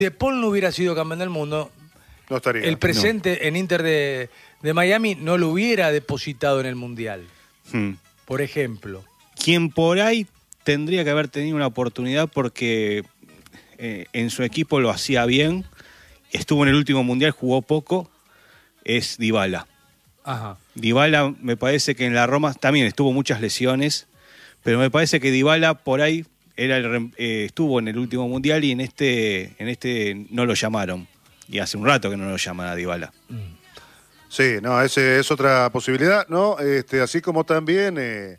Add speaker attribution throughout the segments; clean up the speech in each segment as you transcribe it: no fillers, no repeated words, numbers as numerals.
Speaker 1: De Paul no hubiera sido campeón del mundo,
Speaker 2: No estaría.
Speaker 1: el presente en Inter de Miami no lo hubiera depositado en el Mundial. Por ejemplo.
Speaker 3: Quien por ahí tendría que haber tenido una oportunidad porque en su equipo lo hacía bien, estuvo en el último Mundial, jugó poco, es Dybala.
Speaker 1: Ajá.
Speaker 3: Dybala me parece que en la Roma también estuvo muchas lesiones, pero me parece que Dybala por ahí estuvo en el último Mundial y en este no lo llamaron. Y hace un rato que no lo llaman a Dybala.
Speaker 2: Sí, no, esa es otra posibilidad, ¿no? Así como también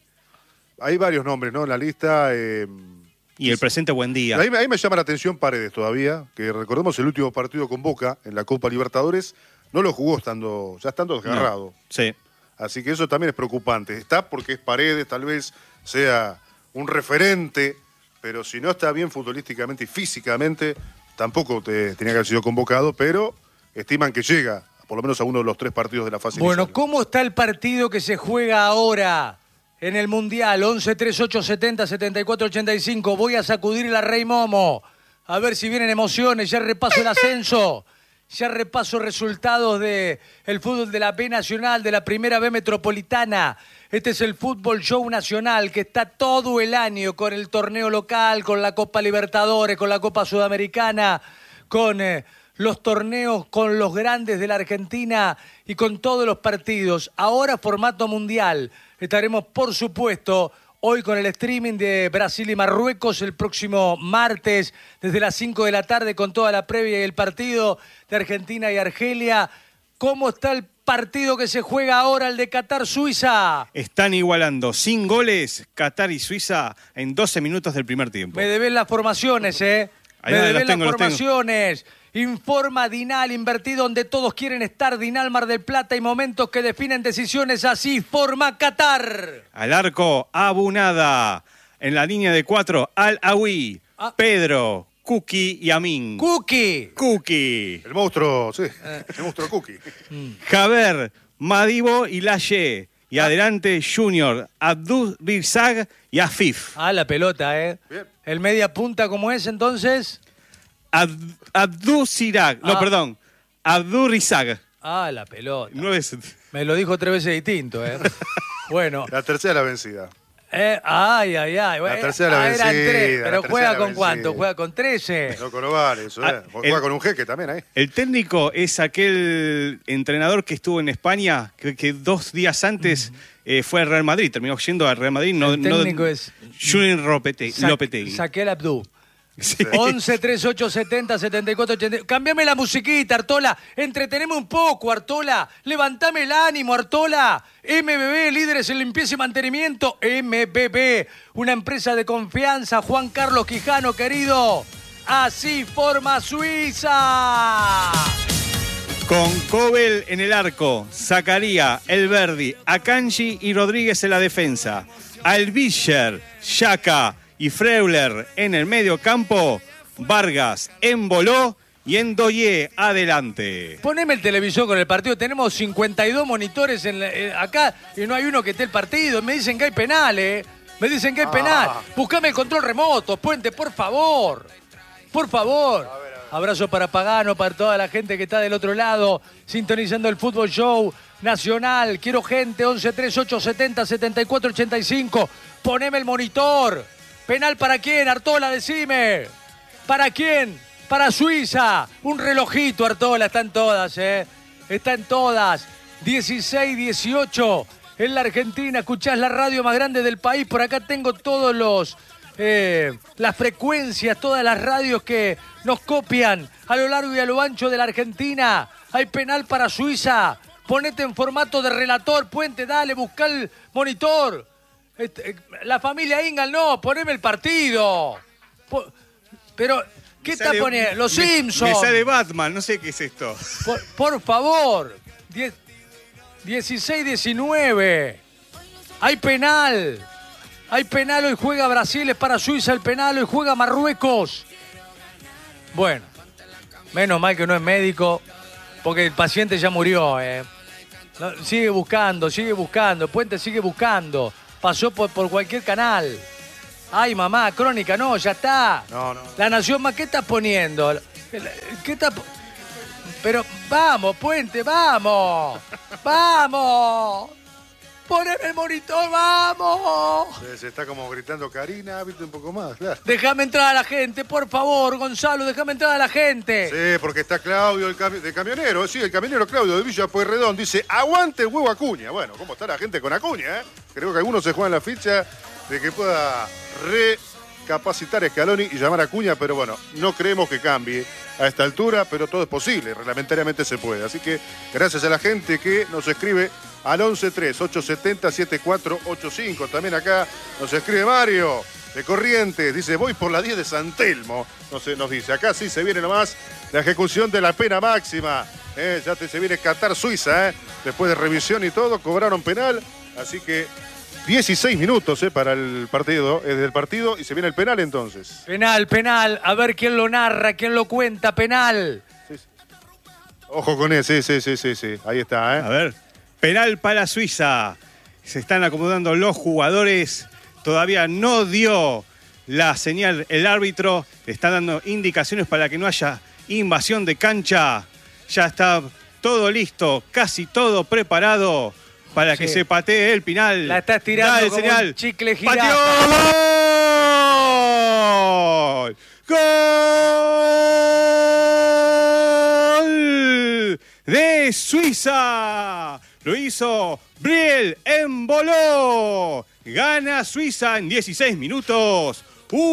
Speaker 2: hay varios nombres, ¿no? En la lista.
Speaker 3: Y el presente buen día.
Speaker 2: Ahí me llama la atención Paredes todavía, que recordemos el último partido con Boca en la Copa Libertadores, no lo jugó estando desgarrado.
Speaker 3: No. Sí.
Speaker 2: Así que eso también es preocupante. Está porque es Paredes, tal vez sea un referente, pero si no está bien futbolísticamente y físicamente, tampoco tenía que haber sido convocado, pero estiman que llega por lo menos a uno de los 3 partidos de la fase
Speaker 1: Bueno,
Speaker 2: inicial.
Speaker 1: ¿cómo está el partido que se juega ahora en el Mundial? 11, 3, 8, 70, 74, 85. Voy a sacudir la Rey Momo. A ver si vienen emociones. Ya repaso el ascenso. Ya repaso resultados del fútbol de la B Nacional, de la Primera B Metropolitana. Este es el Fútbol Show Nacional que está todo el año con el torneo local, con la Copa Libertadores, con la Copa Sudamericana, con los torneos con los grandes de la Argentina y con todos los partidos. Ahora formato mundial. Estaremos, por supuesto, hoy con el streaming de Brasil y Marruecos, el próximo martes desde las 5 de la tarde con toda la previa y el partido de Argentina y Argelia. ¿Cómo está el partido que se juega ahora, el de Qatar-Suiza?
Speaker 3: Están igualando sin goles Qatar y Suiza en 12 minutos del primer tiempo.
Speaker 1: Me deben las formaciones, ¿eh?
Speaker 3: Ahí
Speaker 1: Me
Speaker 3: las
Speaker 1: deben
Speaker 3: tengo,
Speaker 1: las
Speaker 3: las tengo.
Speaker 1: formaciones. Informa Dinal, invertido donde todos quieren estar. Dinal Mar del Plata y momentos que definen decisiones. Así forma Qatar.
Speaker 3: Al arco, Abunada. En la línea de 4, Al-Awi, Pedro, Kuki y Amin.
Speaker 1: Kuki.
Speaker 2: El monstruo, sí, el monstruo Cookie.
Speaker 3: Javer, Madibo y Laye. Y adelante, Junior, Abdul Rizag y Afif.
Speaker 1: La pelota, ¿eh?
Speaker 2: Bien.
Speaker 1: El media punta, ¿cómo es entonces?
Speaker 3: Abdul Sirag. No, perdón. Abdul Rizag.
Speaker 1: La pelota.
Speaker 3: 9.
Speaker 1: Me lo dijo 3 veces distinto, ¿eh? Bueno.
Speaker 2: La tercera la vencida.
Speaker 1: Ay.
Speaker 2: La tercera la
Speaker 1: eran
Speaker 2: vencida,
Speaker 1: 3.
Speaker 2: la
Speaker 1: Pero
Speaker 2: tercera
Speaker 1: juega
Speaker 2: la
Speaker 1: con
Speaker 2: vencida.
Speaker 1: cuánto, juega con 13.
Speaker 2: Loco, no vale eso, Juega con un jeque también ahí.
Speaker 3: El técnico es aquel entrenador que estuvo en España, que 2 días antes fue al Real Madrid. Terminó yendo al Real Madrid.
Speaker 1: El técnico es
Speaker 3: Julian Lopetegui.
Speaker 1: Saquel Abdú.
Speaker 3: Sí.
Speaker 1: 11 38 70 74 80. Cámbiame la musiquita, Artola. Entreteneme un poco, Artola. Levantame el ánimo, Artola. MBB, líderes en limpieza y mantenimiento. MBB, una empresa de confianza. Juan Carlos Quijano, querido. Así forma Suiza.
Speaker 3: Con Kobel en el arco, Zacaría, Elverdi, Akanji y Rodríguez en la defensa. Alvischer, Xhaka y Freuler en el medio campo, Vargas, Emboló y Endoye adelante.
Speaker 1: Poneme el televisor con el partido. Tenemos 52 monitores acá y no hay uno que esté el partido. Me dicen que hay penal, ¿eh? Me dicen que hay penal. Buscame el control remoto, Puente, por favor. Por favor. Abrazo para Pagano, para toda la gente que está del otro lado, sintonizando el Fútbol Show Nacional. Quiero gente, 11 38 70 74 85. Poneme el monitor. ¿Penal para quién, Artola? Decime. ¿Para quién? Para Suiza. Un relojito, Artola. Están todas, ¿eh? Están todas. 16-18 en la Argentina. Escuchás la radio más grande del país. Por acá tengo todos las frecuencias, todas las radios que nos copian a lo largo y a lo ancho de la Argentina. Hay penal para Suiza. Ponete en formato de relator, Puente. Dale, busca el monitor. La familia Ingal, no, poneme el partido. Pero, ¿qué está poniendo? Los Simpsons.
Speaker 3: Me sale Batman, no sé qué es esto.
Speaker 1: Por favor. 16-19. Hay penal. Hay penal, hoy juega Brasil, es para Suiza el penal, hoy juega Marruecos. Bueno, menos mal que no es médico, porque el paciente ya murió. Sigue buscando. Puente sigue buscando. Pasó por cualquier canal. Ay, mamá, Crónica, no, ya está.
Speaker 2: No.
Speaker 1: La Nación más, ¿qué estás poniendo? ¿Qué está? Pero vamos, Puente, vamos. ¡Vamos! ¡Poneme el monitor, vamos!
Speaker 2: Se está como gritando Karina, viste un poco más, claro.
Speaker 1: Déjame entrar a la gente, por favor, Gonzalo, déjame entrar a la gente.
Speaker 2: Sí, porque está Claudio, de camionero, sí, el camionero Claudio de Villa Pueyrredón dice, aguante el huevo Acuña. Bueno, ¿cómo está la gente con Acuña, eh? Creo que algunos se juegan la ficha de que pueda recapacitar a Scaloni y llamar a Acuña, pero bueno, no creemos que cambie a esta altura, pero todo es posible, reglamentariamente se puede. Así que gracias a la gente que nos escribe al 11-3-870-7485. También acá nos escribe Mario de Corrientes, dice, voy por la 10 de San Telmo. Nos dice, acá sí se viene nomás la ejecución de la pena máxima. Se viene Qatar, Suiza, después de revisión y todo, cobraron penal, así que 16 minutos para el partido, desde el partido, y se viene el penal entonces.
Speaker 1: Penal, a ver quién lo narra, quién lo cuenta, penal.
Speaker 2: Sí. Ojo con él, sí, ahí está,
Speaker 3: A ver, penal para Suiza. Se están acomodando los jugadores, todavía no dio la señal el árbitro, está dando indicaciones para que no haya invasión de cancha. Ya está todo listo, casi todo preparado para que se patee el penal.
Speaker 1: La está estirando como
Speaker 3: señal.
Speaker 1: Un chicle girado.
Speaker 3: ¡Pateó! ¡Gol! ¡Gol! De Suiza. Lo hizo Briel Emboló. Gana Suiza en 16 minutos.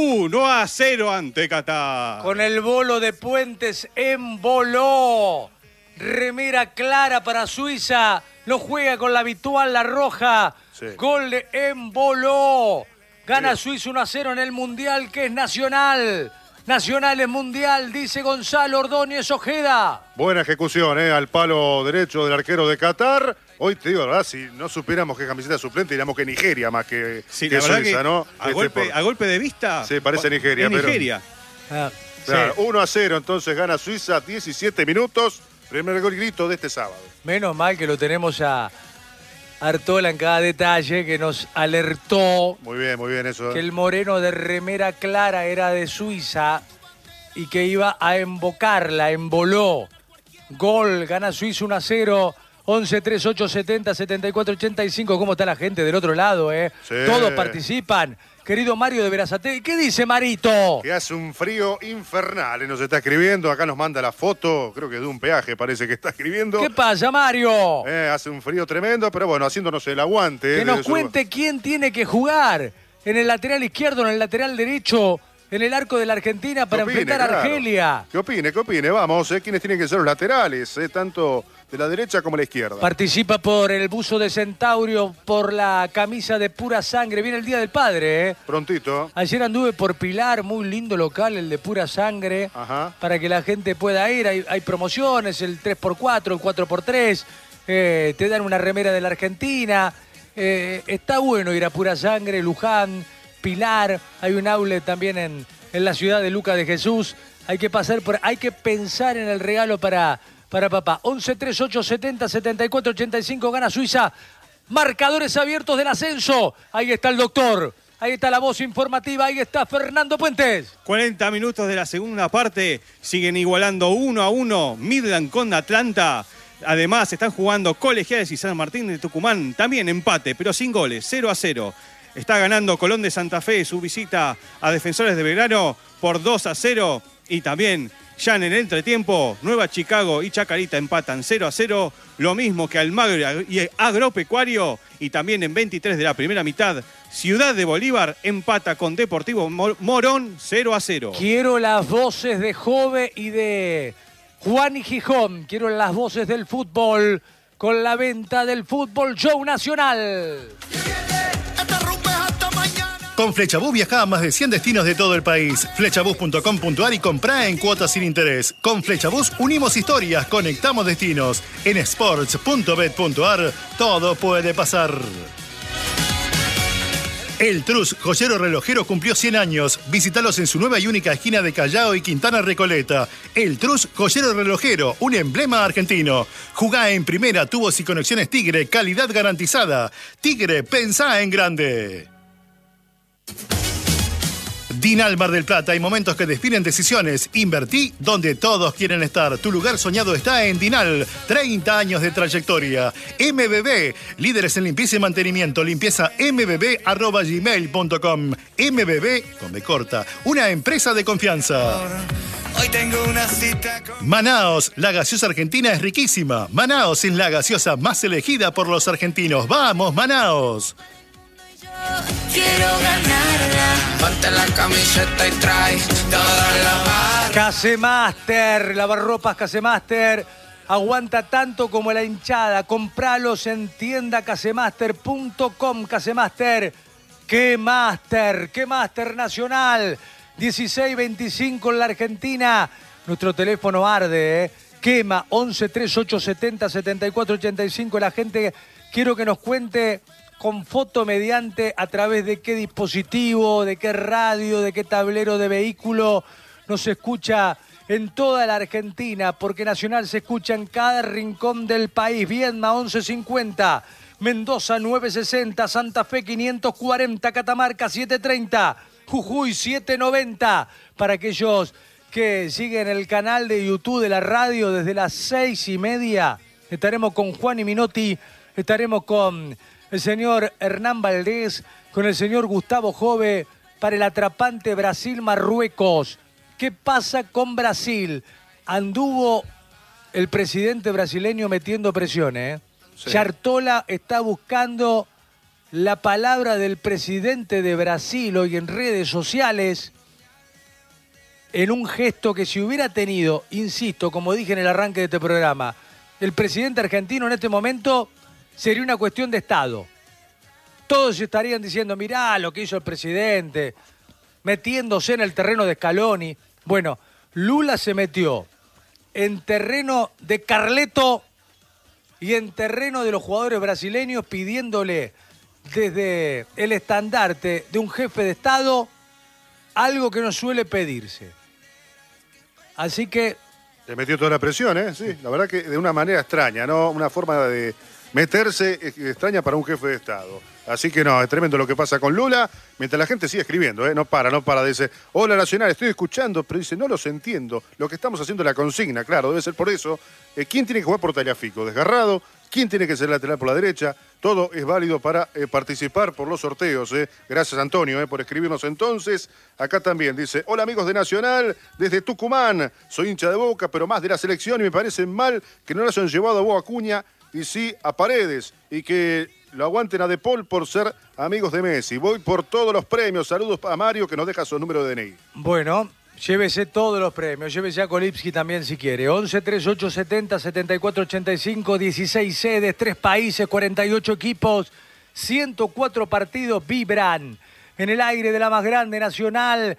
Speaker 3: 1-0 ante Qatar.
Speaker 1: Con el bolo de Puentes Emboló. Remera clara para Suiza. No juega con la habitual, la roja.
Speaker 2: Sí.
Speaker 1: Gol de Emboló. Gana Suiza 1-0 en el Mundial, que es nacional. Nacional es mundial, dice Gonzalo Ordóñez Ojeda.
Speaker 2: Buena ejecución, al palo derecho del arquero de Qatar. Hoy te digo, la verdad, si no supiéramos qué camiseta suplente, diríamos que Nigeria más que,
Speaker 3: sí,
Speaker 2: que
Speaker 3: la verdad
Speaker 2: Suiza,
Speaker 3: que
Speaker 2: ¿no?
Speaker 3: A golpe de vista.
Speaker 2: Sí, parece Nigeria.
Speaker 3: Es Nigeria.
Speaker 2: Claro, 1-0, entonces gana Suiza, 17 minutos. Primer grito de este sábado.
Speaker 1: Menos mal que lo tenemos a Artola en cada detalle, que nos alertó.
Speaker 2: Muy bien eso.
Speaker 1: Que el moreno de remera clara era de Suiza y que iba a embocarla, emboló. Gol, gana Suiza 1-0. 11-3-8-70-74-85. ¿Cómo está la gente del otro lado,
Speaker 2: Sí.
Speaker 1: Todos participan. Querido Mario de Berazategui, ¿qué dice Marito?
Speaker 2: Que hace un frío infernal, nos está escribiendo, acá nos manda la foto, creo que de un peaje parece que está escribiendo.
Speaker 1: ¿Qué pasa, Mario?
Speaker 2: Hace un frío tremendo, pero bueno, haciéndonos el aguante.
Speaker 1: Que nos cuente quién tiene que jugar en el lateral izquierdo, en el lateral derecho, en el arco de la Argentina para enfrentar a Argelia.
Speaker 2: ¿Qué opine? Vamos, quiénes tienen que ser los laterales, tanto de la derecha como la izquierda.
Speaker 1: Participa por el buzo de Centaurio, por la camisa de Pura Sangre. Viene el Día del Padre,
Speaker 2: Prontito.
Speaker 1: Ayer anduve por Pilar, muy lindo local, el de Pura Sangre.
Speaker 2: Ajá.
Speaker 1: Para que la gente pueda ir. Hay promociones, el 3x4, el 4x3. Te dan una remera de la Argentina. Está bueno ir a Pura Sangre, Luján, Pilar. Hay un outlet también en la ciudad de Lucas de Jesús. Hay que pensar en el regalo para papá. 11-3-8-70-74-85. Gana Suiza. Marcadores abiertos del ascenso. Ahí está el doctor. Ahí está la voz informativa. Ahí está Fernando Puentes.
Speaker 3: 40 minutos de la segunda parte. Siguen igualando 1-1. Midland con Atlanta. Además, están jugando Colegiales y San Martín de Tucumán. También empate, pero sin goles. 0-0. Está ganando Colón de Santa Fe su visita a Defensores de Belgrano por 2-0. Y también ya en el entretiempo, Nueva Chicago y Chacarita empatan 0-0. Lo mismo que Almagro y Agropecuario. Y también en 23 de la primera mitad, Ciudad de Bolívar empata con Deportivo Morón 0-0.
Speaker 1: Quiero las voces de Jove y de Juan y Gijón. Quiero las voces del fútbol con la venta del Fútbol Show Nacional.
Speaker 4: Con Flechabús viaja a más de 100 destinos de todo el país. Flechabús.com.ar y comprá en cuotas sin interés. Con Flechabús unimos historias, conectamos destinos. En sports.bet.ar todo puede pasar. El Trus, joyero relojero, cumplió 100 años. Visítalos en su nueva y única esquina de Callao y Quintana Recoleta. El Trus, joyero relojero, un emblema argentino. Jugá en primera, tubos y conexiones Tigre, calidad garantizada. Tigre, pensá en grande. Dinal Mar del Plata, hay momentos que definen decisiones. Invertí donde todos quieren estar. Tu lugar soñado está en Dinal. 30 años de trayectoria. MBB, líderes en limpieza y mantenimiento. Limpieza mbb@gmail.com. MBB, con B corta, una empresa de confianza.
Speaker 5: Hoy tengo una cita con...
Speaker 4: Manaos, la gaseosa argentina es riquísima. Manaos es la gaseosa más elegida por los argentinos. ¡Vamos, Manaos!
Speaker 5: Quiero ganarla. Ponte la camiseta y trae toda la barra.
Speaker 1: Casemaster, lavarropas Casemaster. Aguanta tanto como la hinchada. Compralos en tienda casemaster.com. Casemaster. ¡Qué máster! ¡Qué máster nacional! 1625 en la Argentina. Nuestro teléfono arde, ¿eh? Quema 11 3870 7485. La gente, quiero que nos cuente con foto mediante a través de qué dispositivo, de qué radio, de qué tablero de vehículo nos escucha en toda la Argentina, porque Nacional se escucha en cada rincón del país. Viedma 1150, Mendoza 960, Santa Fe 540, Catamarca 730, Jujuy 790. Para aquellos que siguen el canal de YouTube de la radio, desde las 6:30 estaremos con Juan y Minotti, estaremos con el señor Hernán Valdés, con el señor Gustavo Jove para el atrapante Brasil-Marruecos. ¿Qué pasa con Brasil? Anduvo el presidente brasileño metiendo presiones, ¿eh?
Speaker 2: Sí.
Speaker 1: Yartola está buscando la palabra del presidente de Brasil hoy en redes sociales en un gesto que si hubiera tenido, insisto, como dije en el arranque de este programa, el presidente argentino en este momento sería una cuestión de Estado. Todos estarían diciendo, mirá lo que hizo el presidente, metiéndose en el terreno de Scaloni. Bueno, Lula se metió en terreno de Carleto y en terreno de los jugadores brasileños, pidiéndole desde el estandarte de un jefe de Estado algo que no suele pedirse. Así que...
Speaker 2: Le metió toda la presión, ¿eh? Sí, la verdad que de una manera extraña, ¿no? Una forma de meterse extraña para un jefe de Estado. Así que no, es tremendo lo que pasa con Lula, mientras la gente sigue escribiendo, ¿eh? No para, dice, hola Nacional, estoy escuchando, pero dice, no los entiendo, lo que estamos haciendo es la consigna, claro, debe ser por eso. ¿Quién tiene que jugar por Tagliafico? ¿Desgarrado? ¿Quién tiene que ser lateral por la derecha? Todo es válido para participar por los sorteos. Gracias, Antonio, por escribirnos entonces. Acá también dice, hola amigos de Nacional, desde Tucumán. Soy hincha de Boca, pero más de la selección y me parece mal que no lo hayan llevado a Boca Acuña y sí a Paredes. Y que lo aguanten a De Paul por ser amigos de Messi. Voy por todos los premios. Saludos a Mario, que nos deja su número de DNI.
Speaker 1: Bueno, llévese todos los premios, llévese a Kolipski también si quiere. 11 3870 7485, 16 sedes, 3 países, 48 equipos, 104 partidos vibran en el aire de la más grande Nacional.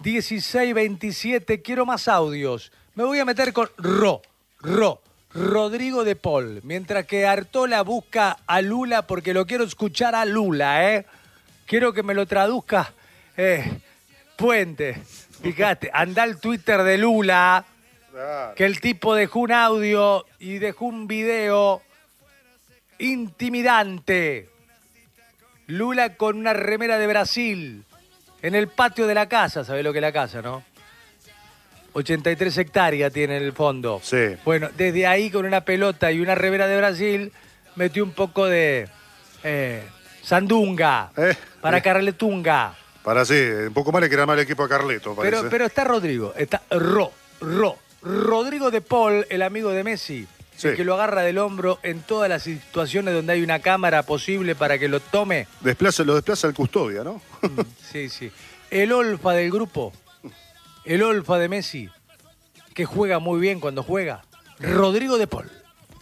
Speaker 1: 1627. Quiero más audios. Me voy a meter con Rodrigo de Paul, mientras que Artola busca a Lula, porque lo quiero escuchar a Lula, ¿eh? Quiero que me lo traduzca Puente. Fíjate, anda al Twitter de Lula, que el tipo dejó un audio y dejó un video intimidante. Lula con una remera de Brasil en el patio de la casa. ¿Sabés lo que es la casa, no? 83 hectáreas tiene en el fondo.
Speaker 2: Sí.
Speaker 1: Bueno, desde ahí con una pelota y una remera de Brasil metió un poco de sandunga para Carletunga.
Speaker 2: Para sí, un poco más le queda mal el equipo a Carleto, parece.
Speaker 1: Pero está Rodrigo, está Rodrigo de Paul, el amigo de Messi,
Speaker 2: sí,
Speaker 1: el que lo agarra del hombro en todas las situaciones donde hay una cámara posible para que lo tome.
Speaker 2: Lo desplaza el Custodia, ¿no?
Speaker 1: Sí, sí. El olfa del grupo, el olfa de Messi, que juega muy bien cuando juega, Rodrigo de Paul.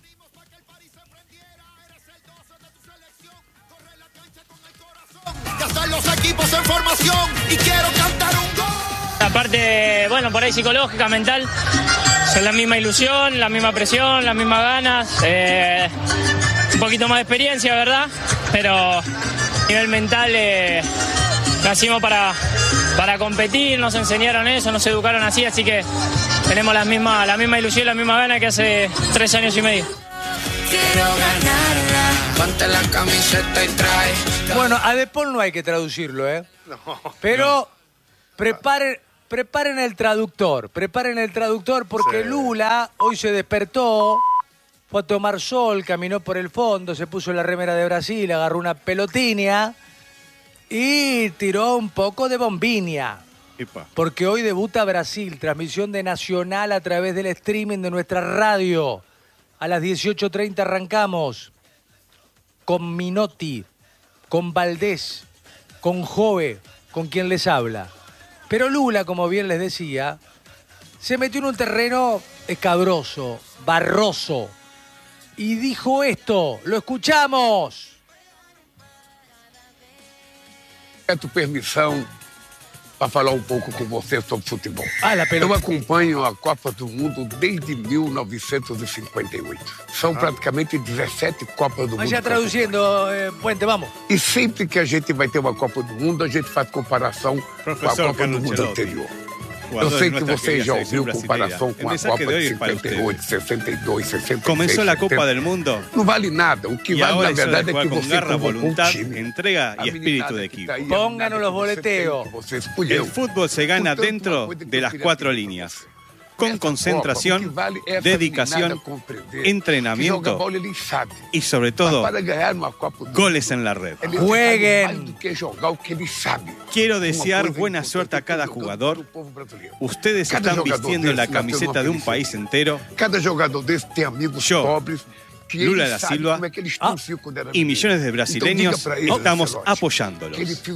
Speaker 5: Ya están los equipos en formación y quiero cantar un gol.
Speaker 6: La parte, bueno, por ahí psicológica, mental, es la misma ilusión, la misma presión, las mismas ganas, un poquito más de experiencia, ¿verdad? Pero a nivel mental nacimos para competir, nos enseñaron eso, nos educaron así que tenemos la misma ilusión, la misma gana que hace 3 años y medio.
Speaker 5: Quiero ganarla, ponte la camiseta y trae.
Speaker 1: Bueno, a De Paul no hay que traducirlo, ¿eh?
Speaker 2: No.
Speaker 1: Pero Preparen el traductor porque Lula hoy se despertó, fue a tomar sol, caminó por el fondo, se puso la remera de Brasil, agarró una pelotinia y tiró un poco de bombiña. Porque hoy debuta Brasil, transmisión de Nacional a través del streaming de nuestra radio. A las 18:30 arrancamos con Minotti, con Valdés, con Jove, con quien les habla. Pero Lula, como bien les decía, se metió en un terreno escabroso, barroso, y dijo esto, lo escuchamos.
Speaker 7: Peço permissão para falar pouco com você sobre futebol.
Speaker 1: La pelota.
Speaker 7: Eu acompanho a Copa do Mundo desde 1958. São praticamente 17 Copas do Mundo.
Speaker 1: Vaya traduciendo, Puente, vamos.
Speaker 7: E sempre que a gente vai ter uma Copa do Mundo, a gente faz comparação com a Copa do Mundo anterior. Eu sei que você já ouviu comparação com a Copa de 58, 62, 66.
Speaker 3: Comenzó la Copa del Mundo.
Speaker 7: Não vale nada. O que vale, na verdade, é que
Speaker 3: con
Speaker 7: você
Speaker 3: garra,
Speaker 7: convocou
Speaker 3: voluntad,
Speaker 7: time.
Speaker 3: entrega y espíritu de equipo.
Speaker 1: Pónganos los boleteos.
Speaker 3: El fútbol se gana dentro de las 4 líneas. Con concentración, dedicación, entrenamiento y sobre todo goles en la red.
Speaker 1: Jueguen.
Speaker 3: Quiero desear buena suerte a cada jugador. Ustedes están vistiendo la camiseta de un país entero. Yo, Lula da Silva y millones de brasileños estamos apoyándolos.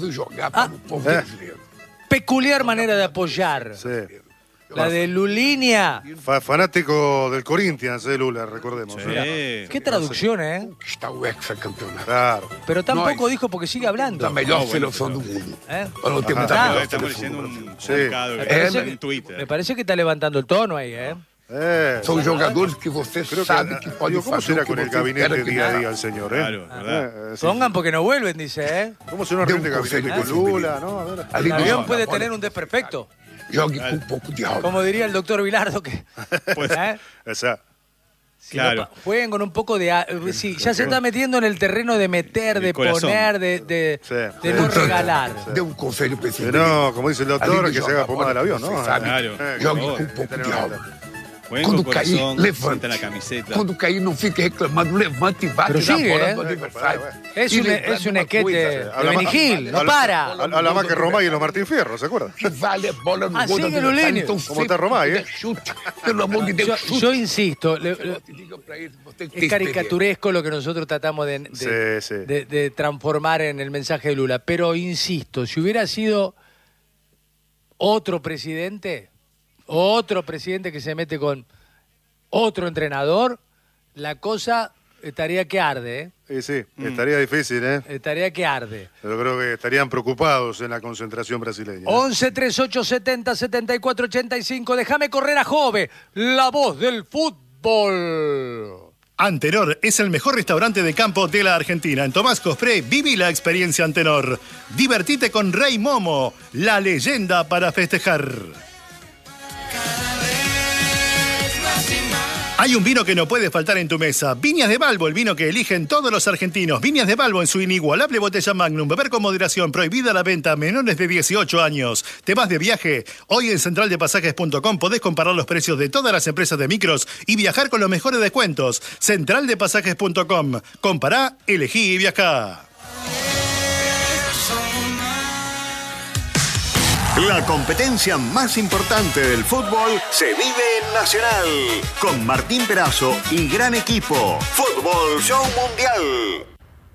Speaker 1: Peculiar manera de apoyar.
Speaker 2: Sí.
Speaker 1: La de Lulinia.
Speaker 2: Fanático del Corinthians, Lula, recordemos.
Speaker 3: Sí.
Speaker 1: Qué traducción, ¿eh?
Speaker 7: Está o hexacampeonato.
Speaker 2: Claro.
Speaker 1: Pero tampoco dijo porque sigue hablando.
Speaker 7: Da melhor seleção do mundo.
Speaker 1: ¿Eh?
Speaker 7: Para não termos a melhor
Speaker 3: Estamos
Speaker 7: seleção
Speaker 3: leyendo
Speaker 7: do Brasil.
Speaker 3: un
Speaker 2: Sí.
Speaker 3: comunicado en Twitter.
Speaker 1: Me parece que está levantando el tono ahí, ¿eh?
Speaker 7: São jogadores que você
Speaker 2: Creo
Speaker 7: sabe que podem
Speaker 2: ¿cómo
Speaker 7: fazer
Speaker 2: será
Speaker 7: o que
Speaker 2: con el
Speaker 7: você
Speaker 2: gabinete
Speaker 7: espera que
Speaker 2: día a
Speaker 7: faça.
Speaker 2: día el señor?
Speaker 3: Claro, ¿verdad?
Speaker 2: Sí.
Speaker 1: Pongan porque no vuelven, dice, ¿eh?
Speaker 2: ¿Cómo se nos
Speaker 7: De un
Speaker 2: rinde el gabinete
Speaker 7: consejo
Speaker 2: con
Speaker 7: de
Speaker 2: Lula? ¿No? A ver.
Speaker 7: Ali
Speaker 1: El
Speaker 7: no
Speaker 1: avión
Speaker 7: joga
Speaker 1: puede
Speaker 7: a bola.
Speaker 1: tener un desperfecto.
Speaker 7: Jogue com um pouco de alma.
Speaker 1: Como diría el doctor Vilardo, que ¿eh?
Speaker 2: Esa.
Speaker 1: Si
Speaker 3: Claro.
Speaker 1: no, jueguen con un poco de... Sí, ya se está metiendo en el terreno de meter, de
Speaker 3: corazón.
Speaker 1: poner, de
Speaker 2: Sí.
Speaker 1: no regalar.
Speaker 7: Dê um conselho para esse
Speaker 2: Que no, como dice el doctor,
Speaker 7: Ali
Speaker 2: que
Speaker 7: no
Speaker 2: se haga
Speaker 7: joga a
Speaker 2: pomada del
Speaker 7: bola,
Speaker 2: avión, ¿no?
Speaker 7: você sabe.
Speaker 3: Claro.
Speaker 7: Jogue
Speaker 3: Por
Speaker 7: com um
Speaker 3: favor.
Speaker 7: pouco de alma.
Speaker 3: Jueguen
Speaker 7: Quando
Speaker 3: con
Speaker 7: cair,
Speaker 3: corazón,
Speaker 7: levante.
Speaker 3: sientan la camiseta.
Speaker 7: Quando cair, não fique reclamando, levante e vá
Speaker 1: Pero
Speaker 7: tirar
Speaker 1: sigue,
Speaker 7: a bola
Speaker 1: ¿eh?
Speaker 7: do adversário.
Speaker 1: Es
Speaker 7: E
Speaker 1: un
Speaker 7: lembrar de uma
Speaker 1: esquete
Speaker 7: coisa,
Speaker 1: de
Speaker 2: Habla más-
Speaker 1: Benigil, no para.
Speaker 2: Habla más que Romay y los Martín Fierro, ¿se acuerdan?
Speaker 7: que vale a bola no
Speaker 1: Ah,
Speaker 7: gol do
Speaker 1: sigue
Speaker 7: adversário.
Speaker 1: Lulinho.
Speaker 7: Então,
Speaker 2: Como está Romay,
Speaker 7: sempre chute. Pelo amor de Deus, chute.
Speaker 1: Yo insisto,
Speaker 7: Diga pra ele, você tem
Speaker 1: es caricaturesco lo que nosotros tratamos
Speaker 2: Sí, sí.
Speaker 1: de transformar en el mensaje de Lula. Pero insisto, si hubiera sido otro presidente que se mete con otro entrenador, la cosa estaría que arde, ¿eh?
Speaker 2: Sí, estaría difícil, ¿eh?
Speaker 1: Estaría que arde.
Speaker 2: Yo creo que estarían preocupados en la concentración brasileña.
Speaker 1: 11 38 70 74 85. Déjame correr a Jove, la voz del fútbol.
Speaker 4: Antenor es el mejor restaurante de campo de la Argentina. En Tomás Cospré, viví la experiencia Antenor. Divertite con Rey Momo, la leyenda para festejar. Hay un vino que no puede faltar en tu mesa. Viñas de Balbo, el vino que eligen todos los argentinos. Viñas de Balbo en su inigualable botella Magnum. Beber con moderación. Prohibida la venta a menores de 18 años. ¿Te vas de viaje? Hoy en centraldepasajes.com podés comparar los precios de todas las empresas de micros y viajar con los mejores descuentos. Centraldepasajes.com. Compará, elegí y viajá.
Speaker 8: La competencia más importante del fútbol se vive en Nacional. Con Martín Perazo y gran equipo. Fútbol Show Mundial.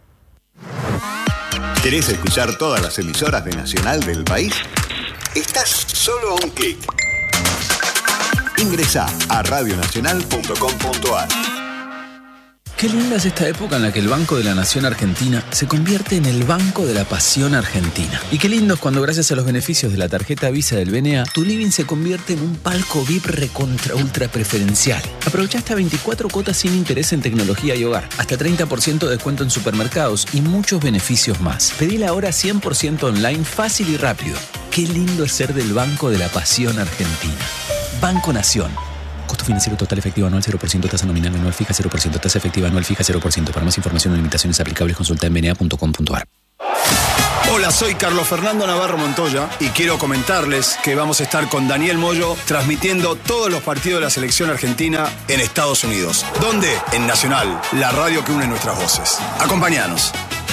Speaker 8: ¿Querés escuchar todas las emisoras de Nacional del país? Estás solo a un clic. Ingresá a radionacional.com.ar.
Speaker 9: Qué linda es esta época en la que el Banco de la Nación Argentina se convierte en el Banco de la Pasión Argentina. Y qué lindo es cuando gracias a los beneficios de la tarjeta Visa del BNA, tu living se convierte en un palco VIP recontra ultra preferencial. Aprovecha hasta 24 cuotas sin interés en tecnología y hogar, hasta 30% de descuento en supermercados y muchos beneficios más. Pedila ahora 100% online, fácil y rápido. Qué lindo es ser del Banco de la Pasión Argentina. Banco Nación. Costo financiero total efectivo anual 0%, tasa nominal anual fija 0%, tasa efectiva anual fija 0%. Para más información o limitaciones aplicables consulta en bna.com.ar.
Speaker 10: Hola, soy Carlos Fernando Navarro Montoya y quiero comentarles que vamos a estar con Daniel Moyo transmitiendo todos los partidos de la selección argentina en Estados Unidos. ¿Dónde? En Nacional, la radio que une nuestras voces. Acompáñanos.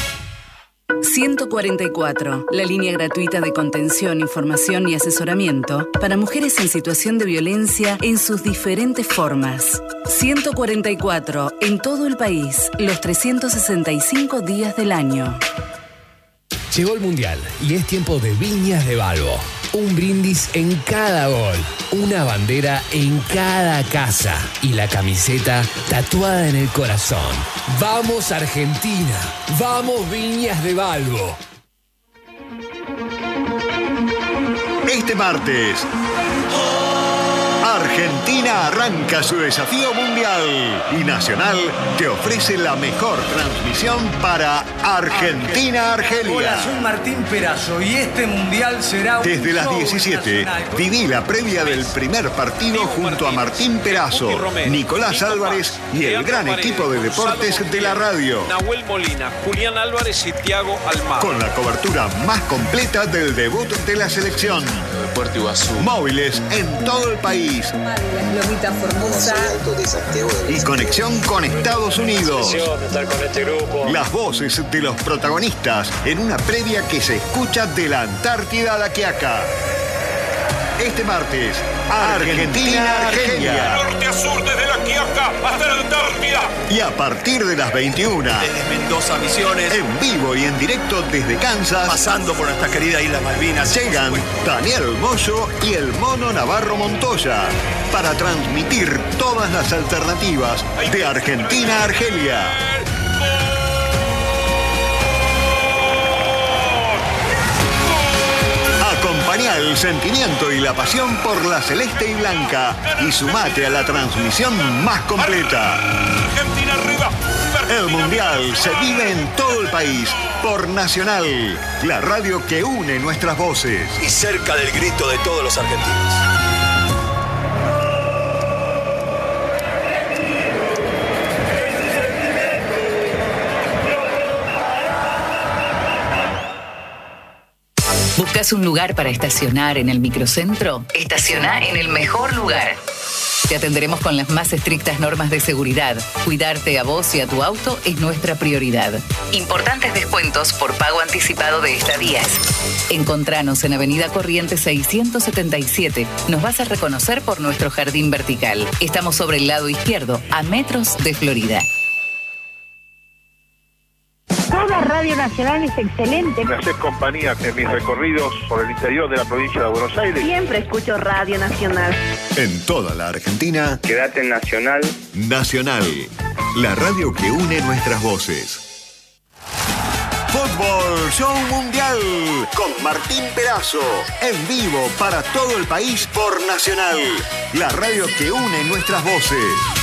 Speaker 11: 144, la línea gratuita de contención, información y asesoramiento para mujeres en situación de violencia en sus diferentes formas. 144, en todo el país, los 365 días del año.
Speaker 12: Llegó el Mundial y es tiempo de Viñas de Balbo. Un brindis en cada gol, una bandera en cada casa y la camiseta tatuada en el corazón. ¡Vamos Argentina! ¡Vamos Viñas de Balbo!
Speaker 8: Este martes, Argentina arranca su desafío mundial y Nacional te ofrece la mejor transmisión para Argentina-Argelia.
Speaker 1: Hola, soy Martín Perazo y este mundial será
Speaker 8: desde las 17. Viví la previa del primer partido junto a Martín Perazo, Nicolás Álvarez y el gran equipo de deportes de la radio.
Speaker 13: Nahuel Molina, Julián Álvarez y Thiago Almada.
Speaker 8: Con la cobertura más completa del debut de la selección. Móviles en todo el país. Y conexión con Estados Unidos. Las voces de los protagonistas en una previa que se escucha de la Antártida a la Quiaca. Este martes, Argentina-Argelia.
Speaker 13: Norte a sur, desde la Quiaca hasta la Antártida.
Speaker 8: Y a partir de las 21.
Speaker 10: Desde Mendoza, Misiones.
Speaker 8: En vivo y en directo desde Kansas.
Speaker 10: Pasando por nuestra querida Isla Malvinas.
Speaker 8: Llegan Daniel Moyo y el Mono Navarro Montoya. Para transmitir todas las alternativas de Argentina-Argelia. Acompañá el sentimiento y la pasión por la celeste y blanca y sumate a la transmisión más completa.
Speaker 13: Argentina arriba.
Speaker 8: El Mundial se vive en todo el país por Nacional, la radio que une nuestras voces.
Speaker 10: Y cerca del grito de todos los argentinos.
Speaker 11: ¿Buscas un lugar para estacionar en el microcentro? Estaciona en el mejor lugar. Te atenderemos con las más estrictas normas de seguridad. Cuidarte a vos y a tu auto es nuestra prioridad. Importantes descuentos por pago anticipado de estadías. Encontranos en Avenida Corrientes 677. Nos vas a reconocer por nuestro jardín vertical. Estamos sobre el lado izquierdo, a metros de Florida.
Speaker 14: Toda Radio Nacional es excelente.
Speaker 15: Me haces compañía en mis recorridos por el interior de la provincia de Buenos Aires.
Speaker 14: Siempre escucho Radio Nacional.
Speaker 8: En toda la Argentina,
Speaker 15: quédate en Nacional.
Speaker 8: Nacional, la radio que une nuestras voces. Fútbol Show Mundial con Martín Perazo. En vivo para todo el país por Nacional, la radio que une nuestras voces.